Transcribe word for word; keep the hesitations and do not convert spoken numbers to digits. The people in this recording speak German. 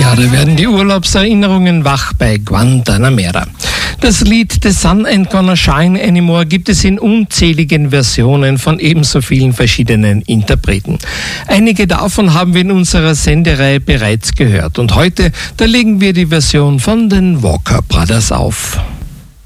Jahre werden die Urlaubserinnerungen wach bei Guantanamera. Das Lied The Sun Ain't Gonna Shine Anymore gibt es in unzähligen Versionen von ebenso vielen verschiedenen Interpreten. Einige davon haben wir in unserer Sendereihe bereits gehört und heute, da legen wir die Version von den Walker Brothers auf.